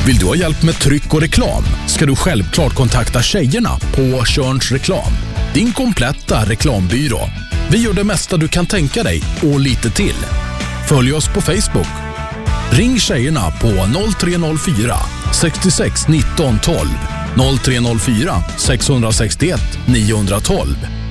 Vill du ha hjälp med tryck och reklam ska du självklart kontakta tjejerna på Tjörns Reklam. Din kompletta reklambyrå. Vi gör det mesta du kan tänka dig och lite till. Följ oss på Facebook. Ring tjejerna på 0304 66 19 12, 0304 661 912